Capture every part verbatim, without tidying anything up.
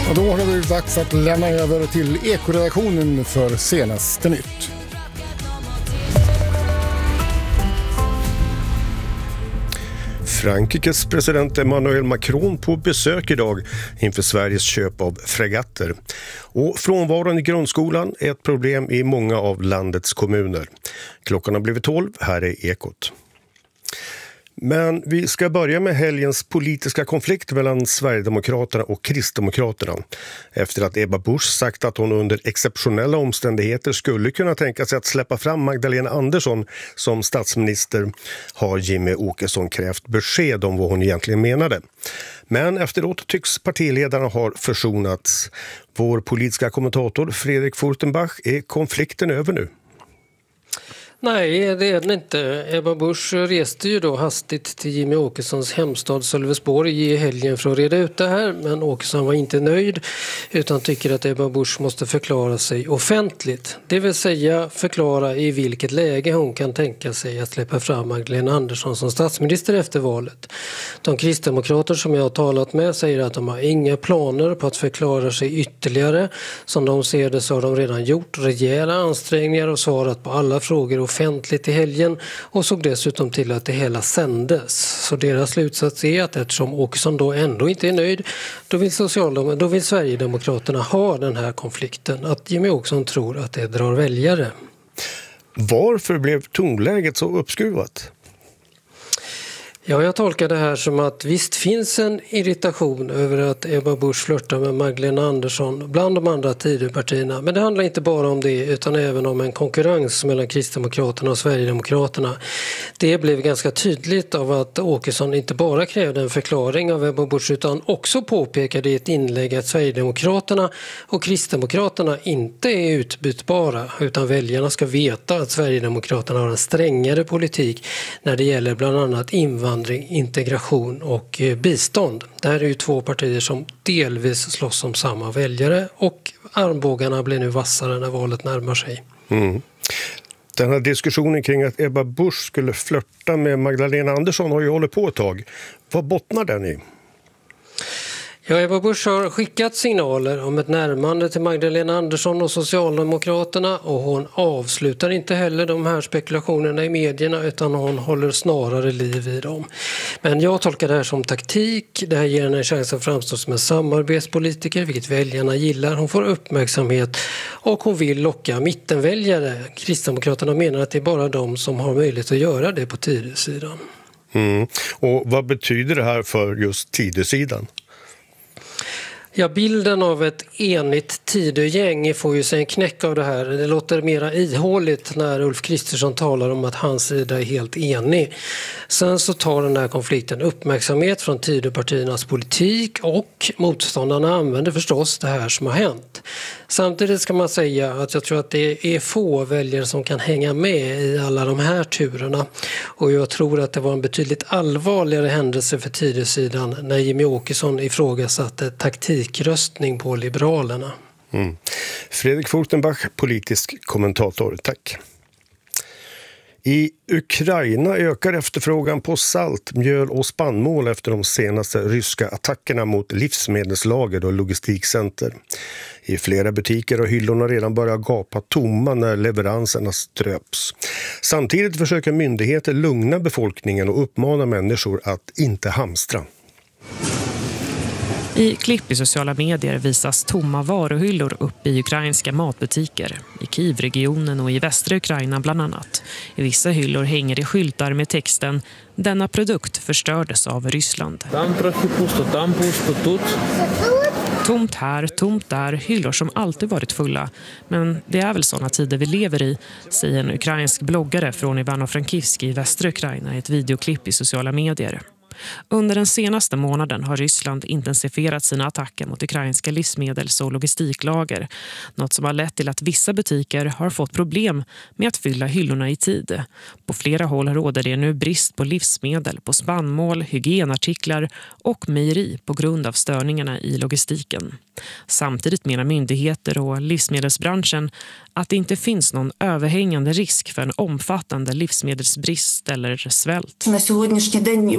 Och då har det blivit dags att lämna över till Ekoredaktionen för senaste nytt. Frankrikes president Emmanuel Macron på besök idag inför Sveriges köp av fregatter. Och frånvaron i grundskolan är ett problem i många av landets kommuner. Klockan har blivit tolv, här är Ekot. Men vi ska börja med helgens politiska konflikt mellan Sverigedemokraterna och Kristdemokraterna. Efter att Ebba Busch sagt att hon under exceptionella omständigheter skulle kunna tänka sig att släppa fram Magdalena Andersson som statsminister, har Jimmy Åkesson krävt besked om vad hon egentligen menade. Men efteråt tycks partiledarna ha försonats. Vår politiska kommentator Fredrik Furtenbach, är konflikten över nu? Nej, det är den inte. Ebba Busch reste ju då hastigt till Jimmy Åkessons hemstad Sölvesborg i helgen för att reda ut det här. Men Åkesson var inte nöjd utan tycker att Ebba Busch måste förklara sig offentligt. Det vill säga förklara i vilket läge hon kan tänka sig att släppa fram Magdalena Andersson som statsminister efter valet. De kristdemokrater som jag har talat med säger att de har inga planer på att förklara sig ytterligare. Som de ser det så har de redan gjort rejäla ansträngningar och svarat på alla frågor offentligt i helgen och såg dessutom till att det hela sändes. Så deras slutsats är att eftersom Åkesson då ändå inte är nöjd, då vill, Socialdemok- då vill Sverigedemokraterna ha den här konflikten. Att Jimmy Åkesson tror att det drar väljare. Varför blev tonläget så uppskruvat? Ja, jag tolkar det här som att visst finns en irritation över att Ebba Busch flörtar med Magdalena Andersson bland de andra Tidöpartierna. Men det handlar inte bara om det utan även om en konkurrens mellan Kristdemokraterna och Sverigedemokraterna. Det blev ganska tydligt av att Åkesson inte bara krävde en förklaring av Ebba Busch utan också påpekade i ett inlägg att Sverigedemokraterna och Kristdemokraterna inte är utbytbara utan väljarna ska veta att Sverigedemokraterna har en strängare politik när det gäller bland annat invandring, integration och bistånd. Det här är ju två partier som delvis slåss om samma väljare och armbågarna blir nu vassare när valet närmar sig. Mm. Den här diskussionen kring att Ebba Busch skulle flirta med Magdalena Andersson har ju hållit på ett tag. Vad bottnar den i? Ja, Ebba Busch har skickat signaler om ett närmande till Magdalena Andersson och Socialdemokraterna och hon avslutar inte heller de här spekulationerna i medierna utan hon håller snarare liv i dem. Men jag tolkar det här som taktik. Det här ger henne en chans att framstå som en samarbetspolitiker, vilket väljarna gillar. Hon får uppmärksamhet och hon vill locka mittenväljare. Kristdemokraterna menar att det är bara de som har möjlighet att göra det på Tidösidan. Mm. Och vad betyder det här för just Tidösidan? Ja, bilden av ett enigt Tidögäng får ju sig en knäck av det här. Det låter mera ihåligt när Ulf Kristersson talar om att hans sida är helt enig. Sen så tar den här konflikten uppmärksamhet från Tidöpartiernas politik och motståndarna använder förstås det här som har hänt. Samtidigt ska man säga att jag tror att det är få väljare som kan hänga med i alla de här turerna. Och jag tror att det var en betydligt allvarligare händelse för Tidösidan när Jimmy Åkesson ifrågasatte taktikröstning på Liberalerna. Mm. Fredrik Furtenbach, politisk kommentator. Tack. I Ukraina ökar efterfrågan på salt, mjöl och spannmål efter de senaste ryska attackerna mot livsmedelslager och logistikcenter. I flera butiker har hyllorna redan börjat gapa tomma när leveranserna ströps. Samtidigt försöker myndigheter lugna befolkningen och uppmana människor att inte hamstra. I klipp i sociala medier visas tomma varuhyllor upp i ukrainska matbutiker. I Kiev-regionen och i västra Ukraina bland annat. I vissa hyllor hänger det skyltar med texten "Denna produkt förstördes av Ryssland". Tomt här, tomt där, hyllor som alltid varit fulla. Men det är väl sådana tider vi lever i, säger en ukrainsk bloggare från Ivano-Frankivsk i västra Ukraina i ett videoklipp i sociala medier. Under den senaste månaden har Ryssland intensifierat sina attacker mot ukrainska livsmedels- och logistiklager. Något som har lett till att vissa butiker har fått problem med att fylla hyllorna i tid. På flera håll råder det nu brist på livsmedel, på spannmål, hygienartiklar och mejeri på grund av störningarna i logistiken. Samtidigt menar myndigheter och livsmedelsbranschen att det inte finns någon överhängande risk för en omfattande livsmedelsbrist eller svält. На сьогоднішній день в Україні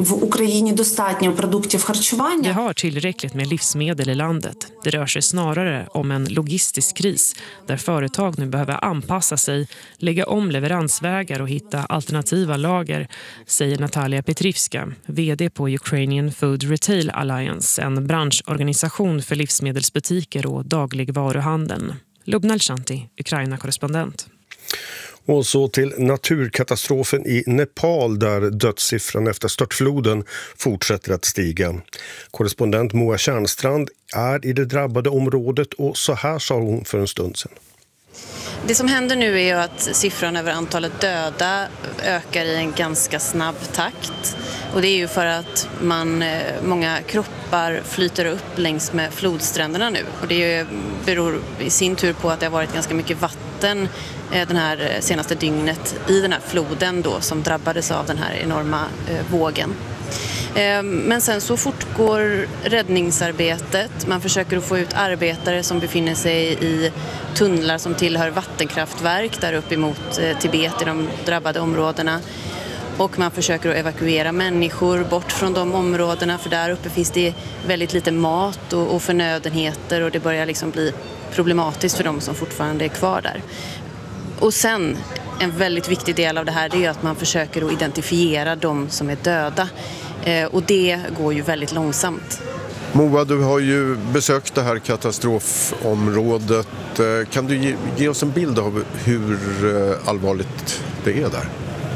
Vi har tillräckligt med livsmedel i landet. Det rör sig snarare om en logistisk kris där företag nu behöver anpassa sig, lägga om leveransvägar och hitta alternativa lager, säger Natalia Petrivska, vd på Ukrainian Food Retail Alliance, en branschorganisation för livsmedelsbutiker och dagligvaruhandeln. Lubna Shanti, Ukraina-korrespondent. Och så till naturkatastrofen i Nepal där dödssiffran efter störtfloden fortsätter att stiga. Korrespondent Moa Tjärnstrand är i det drabbade området och så här sa hon för en stund sedan. Det som händer nu är att siffran över antalet döda ökar i en ganska snabb takt. Och det är ju för att man, många kroppar flyter upp längs med flodstränderna nu. Och det beror i sin tur på att det har varit ganska mycket vatten den här senaste dygnet i den här floden då, som drabbades av den här enorma vågen. Men sen så fortgår räddningsarbetet. Man försöker att få ut arbetare som befinner sig i tunnlar som tillhör vattenkraftverk där uppe emot Tibet i de drabbade områdena. Och man försöker att evakuera människor bort från de områdena, för där uppe finns det väldigt lite mat och, och förnödenheter och det börjar liksom bli problematiskt för de som fortfarande är kvar där. Och sen, en väldigt viktig del av det här, det är att man försöker att identifiera de som är döda. Eh, och det går ju väldigt långsamt. Moa, du har ju besökt det här katastrofområdet. Kan du ge, ge oss en bild av hur allvarligt det är där?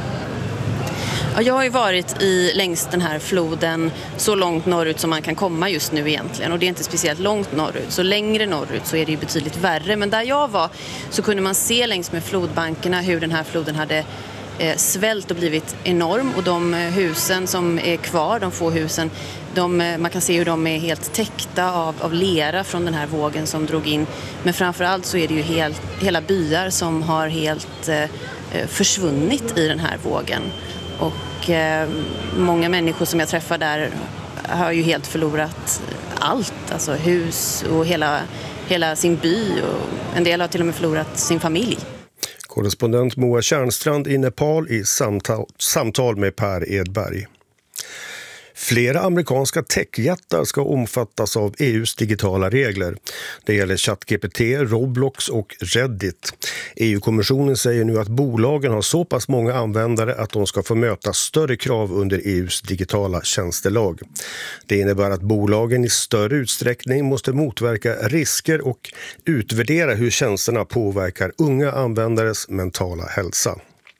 Ja, jag har ju varit i, längs den här floden så långt norrut som man kan komma just nu egentligen. Och det är inte speciellt långt norrut. Så längre norrut så är det ju betydligt värre. Men där jag var så kunde man se längs med flodbankerna hur den här floden hade eh, svällt och blivit enorm. Och de husen som är kvar, de få husen, de, man kan se hur de är helt täckta av, av lera från den här vågen som drog in. Men framförallt så är det ju helt, hela byar som har helt eh, försvunnit i den här vågen. Och eh, många människor som jag träffar där har ju helt förlorat allt. Alltså hus och hela, hela sin by. Och en del har till och med förlorat sin familj. Korrespondent Moa Tjärnstrand i Nepal i samtal, samtal med Per Edberg. Flera amerikanska techjättar ska omfattas av E U:s digitala regler. Det gäller ChatGPT, Roblox och Reddit. E U-kommissionen säger nu att bolagen har så pass många användare att de ska få möta större krav under E U:s digitala tjänstelag. Det innebär att bolagen i större utsträckning måste motverka risker och utvärdera hur tjänsterna påverkar unga användares mentala hälsa.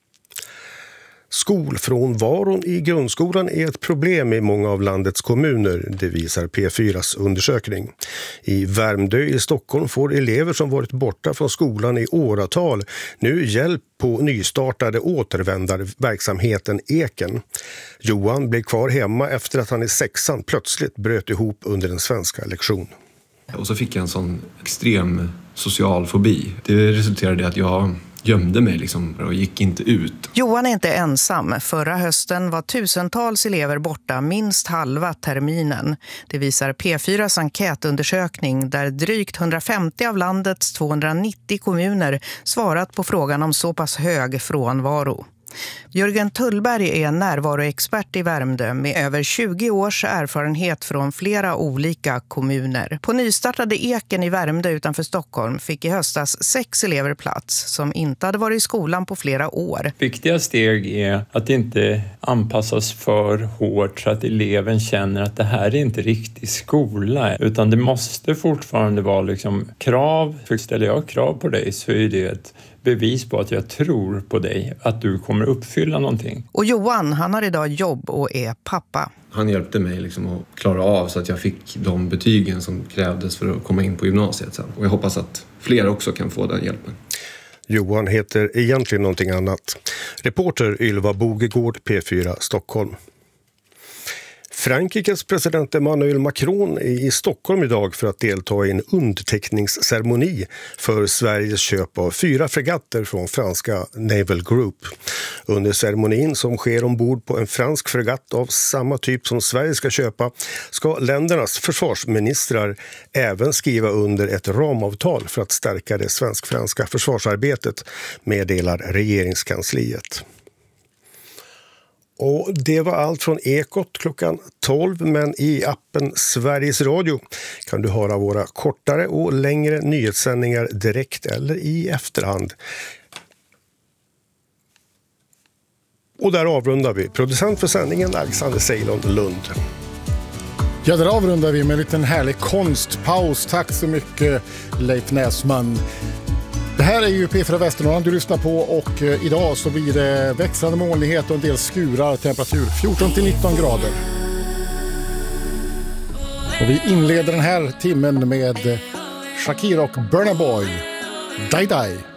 Skolfrånvaron i grundskolan är ett problem i många av landets kommuner, det visar P fyras undersökning. I Värmdö i Stockholm får elever som varit borta från skolan i åratal nu hjälp på nystartade återvändarverksamheten Eken. Johan blev kvar hemma efter att han i sexan plötsligt bröt ihop under en svenska lektion. Och så fick jag en sån extrem social fobi. Det resulterade i att jag gömde mig liksom och gick inte ut. Johan är inte ensam. Förra hösten var tusentals elever borta minst halva terminen. Det visar P fyras enkätundersökning där drygt hundrafemtio av landets tvåhundranittio kommuner svarat på frågan om så pass hög frånvaro. Jörgen Tullberg är närvaroexpert i Värmdö med över tjugo års erfarenhet från flera olika kommuner. På nystartade Eken i Värmdö utanför Stockholm fick i höstas sex elever plats som inte hade varit i skolan på flera år. Viktiga steg är att det inte anpassas för hårt så att eleven känner att det här är inte riktig skola, utan det måste fortfarande vara liksom krav. För ställer jag krav på dig så är det ett bevis på att jag tror på dig, att du kommer uppfylla någonting. Och Johan, han har idag jobb och är pappa. Han hjälpte mig liksom att klara av så att jag fick de betygen som krävdes för att komma in på gymnasiet sen. Och jag hoppas att fler också kan få den hjälpen. Johan heter egentligen någonting annat. Reporter Ylva Bogegård, P fyra Stockholm. Frankrikes president Emmanuel Macron är i Stockholm idag för att delta i en underteckningsceremoni för Sveriges köp av fyra fregatter från franska Naval Group. Under ceremonin, som sker ombord på en fransk fregatt av samma typ som Sverige ska köpa, ska ländernas försvarsministrar även skriva under ett ramavtal för att stärka det svensk-franska försvarsarbetet, meddelar regeringskansliet. Och det var allt från Ekot klockan tolv, men i appen Sveriges Radio kan du höra våra kortare och längre nyhetssändningar direkt eller i efterhand. Och där avrundar vi. Producent för sändningen Alexander Ceylon Lund. Ja, där avrundar vi med en liten härlig konstpaus. Tack så mycket, Leif Näsman. Det här är ju P fyra Västernorrland du lyssnar på, och idag så blir det växande molnighet och en del skurar, temperatur fjorton till nitton grader. Och vi inleder den här timmen med Shakira och Burna Boy, Die Die.